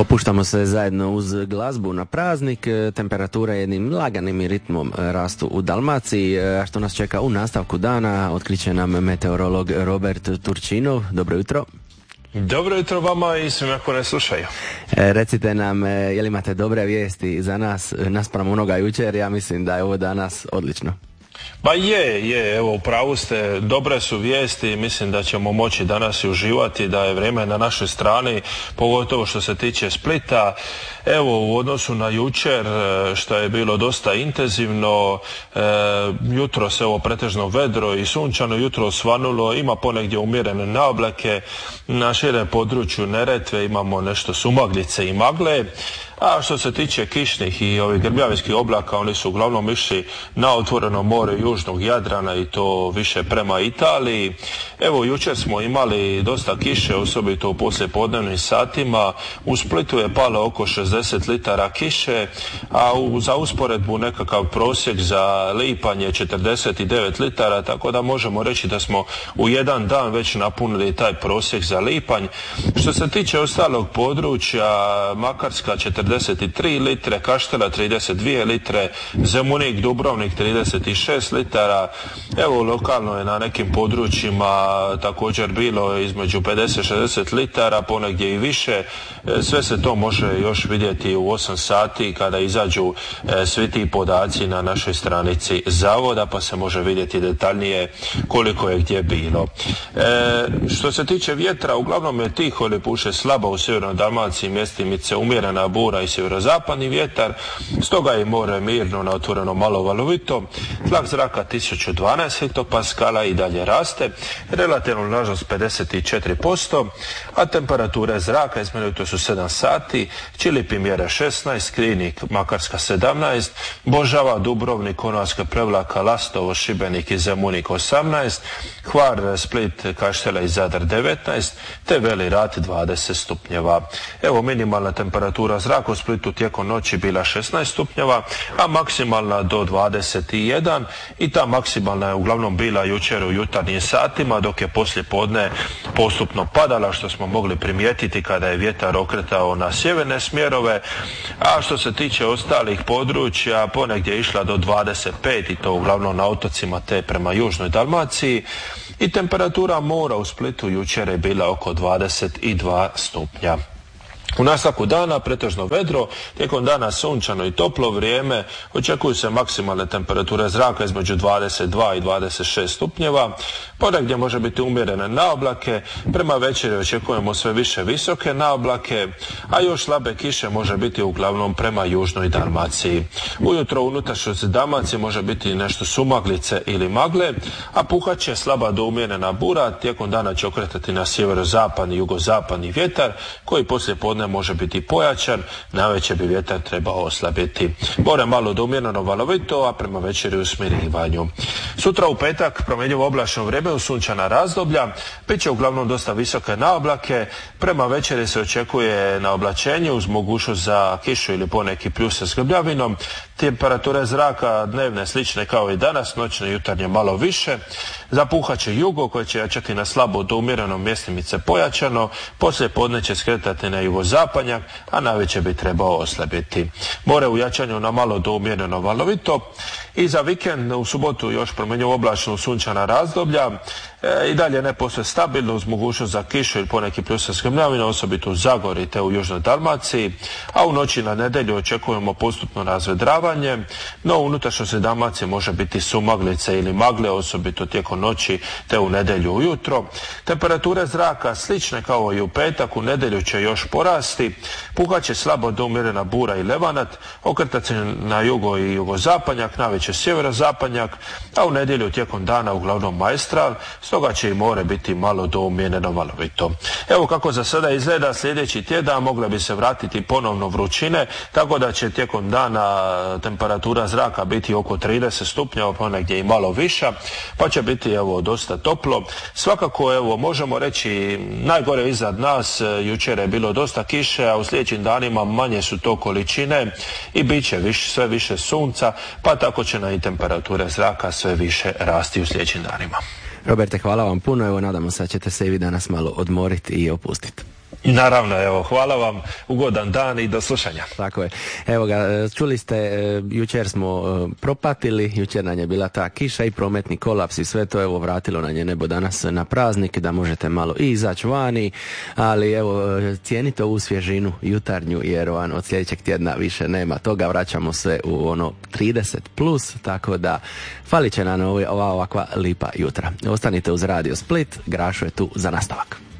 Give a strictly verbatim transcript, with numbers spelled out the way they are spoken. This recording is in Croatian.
Opuštamo se zajedno uz glazbu na praznik, temperatura jednim laganim ritmom rastu u Dalmaciji, a što nas čeka u nastavku dana otkriće nam meteorolog Robert Turčinov. Dobro jutro. Dobro jutro vama i svima koji ne slušaju. E, recite nam, je li imate dobre vijesti za nas, naspram onoga jučer? Ja mislim da je ovo danas odlično. Ba je, je, evo, u pravu ste, dobre su vijesti, mislim da ćemo moći danas i uživati, da je vrijeme na našoj strani, pogotovo što se tiče Splita. Evo, u odnosu na jučer, što je bilo dosta intenzivno, e, jutro se evo pretežno vedro i sunčano, jutro osvanulo, ima ponegdje umjerene naoblake, na širem području Neretve imamo nešto sumaglice i magle. A što se tiče kišnih i ovih grmljavijskih oblaka, oni su uglavnom išli na otvoreno more južnog Jadrana i to više prema Italiji. Evo, jučer smo imali dosta kiše, osobito u poslijepodnevnim satima. U Splitu je palo oko šezdeset litara kiše, a u, za usporedbu nekakav prosjek za lipanj je četrdeset devet litara, tako da možemo reći da smo u jedan dan već napunili taj prosjek za lipanj. Što se tiče ostalog područja, Makarska četrdeset tri litre, Kaštela trideset dvije litre, Zemunik, Dubrovnik trideset šest litara. Evo, lokalno je na nekim područjima također bilo između pedeset šezdeset litara, ponegdje i više. Sve se to može još vidjeti u osam sati kada izađu svi ti podaci na našoj stranici zavoda, pa se može vidjeti detaljnije koliko je gdje bilo. E, što se tiče vjetra, uglavnom je tiho ili puše slabo u sjevernoj Dalmaciji, mjestimice umjerena bura i sjeverozapadni vjetar, stoga je more mirno, na otvoreno malo valovito. Tlak zraka tisuću dvanaest hektopaskala i dalje raste, relativno vlažnost pedeset četiri posto, a temperature zraka između su sedam sati, Čilipi mjere šesnaest, Krinik, Makarska sedamnaest, Božava, Dubrovnik, Konavska, Prevlaka, Lastovo, Šibenik i Zemunik osamnaest, Hvar, Split, Kaštela i Zadar devetnaest, te Veli Rat dvadeset stupnjeva. Evo, minimalna temperatura zraka u Splitu tijekom noći bila šesnaest stupnjeva, a maksimalna do dvadeset jedan, i ta maksimalna je uglavnom bila jučer u jutarnjim satima, dok je poslije podne postupno padala, što smo mogli primijetiti kada je vjetar okretao na sjeverne smjerove. A što se tiče ostalih područja, ponegdje je išla do dvadeset pet, i to uglavnom na otocima te prema južnoj Dalmaciji, i temperatura mora u Splitu jučer je bila oko dvadeset dva stupnja. U nastavku dana pretežno vedro, tijekom dana sunčano i toplo vrijeme, očekuju se maksimalne temperature zraka između dvadeset dva i dvadeset šest stupnjeva, ponegdje može biti umjerene naoblake, prema večeri očekujemo sve više visoke naoblake, a još slabe kiše može biti uglavnom prema južnoj Dalmaciji. Ujutro u unutrašnjosti Dalmacije može biti nešto sumaglice ili magle, a puhat će slaba do umjerena bura, tijekom dana će okretati na sjeverozapadni i jugozapadni vjetar, koji poslije podne može biti pojačan, navečer bi vjetar trebao oslabiti. More malo do umjereno valovito, a prema večeri u smirivanju. Sutra u petak promjenjivo oblačno vrijeme u sunčana razdoblja, bit će uglavnom dosta visoke naoblake, prema večeri se očekuje na oblačenje uz mogućnost za kišu ili poneki pljus s grmljavinom. Temperature zraka dnevne slične kao i danas, noćne i jutarnje malo više. Zapuhat će jugo koje će jačati na slabo do umjereno, mjestimice pojačano, poslije podne će skretati na jugozapadnjak, a navečer bi trebao oslabiti. More u jačanju na malo do umjereno valovito, i za vikend u subotu još promjenjivo oblačno sunčana razdoblja, e, i dalje ne posve stabilno uz mogućnost za kišu ili poneki pljus s grmljavinom, osobito u Zagori te u južnoj Dalmaciji, a u noći na nedjelju očekujemo postupno razvedravanje, no u unutrašnjosti Dalmacije može biti sumaglice ili magle, osobito tijekom noći te u nedjelju ujutro. Temperature zraka slične kao i u petak, u nedjelju će još porasti, puhat će slabo do umjerena bura i levanat, okretat se na jugo i jugozapadnjak, navečer sjeverozapadnjak, a u nedjelju tijekom dana uglavnom maestral, stoga će i more biti malo do umjereno valovito. Evo kako za sada izgleda sljedeći tjedan, mogle bi se vratiti ponovno vrućine, tako da će tijekom dana temperatura zraka biti oko trideset stupnjeva, ponegdje i malo viša, pa će biti evo dosta toplo. Svakako evo možemo reći najgore iznad nas, jučer je bilo dosta kiše, a u sljedećim danima manje su to količine i bit će više, sve više sunca, pa tako će nam i temperature zraka sve više rasti u sljedećim danima. Roberte, hvala vam puno, evo nadamo se da ćete se i vi danas malo odmoriti i opustiti. Naravno, evo, hvala vam, ugodan dan i do slušanja. Tako je. Evo ga, čuli ste, jučer smo propatili, jučer nam je bila ta kiša i prometni kolaps i sve to, evo, vratilo nam je nebo danas na praznik, da možete malo i izaći vani, ali evo, cijenite ovu svježinu jutarnju, jer van, od sljedećeg tjedna više nema toga, vraćamo se u ono trideset plus, tako da falit će nam ova ovakva lipa jutra. Ostanite uz Radio Split, Grašo je tu za nastavak.